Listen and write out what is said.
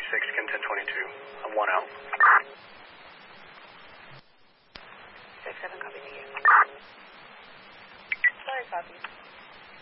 Skin 1022. I'm 1 out. 6-7, copy to you. Sorry, copy.